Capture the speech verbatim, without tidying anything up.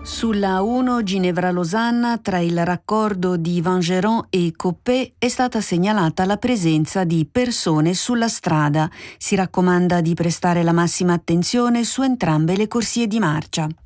Sulla uno Ginevra-Losanna, tra il raccordo di Vangeron e Coppet, è stata segnalata la presenza di persone sulla strada. Si raccomanda di prestare la massima attenzione su entrambe le corsie di marcia.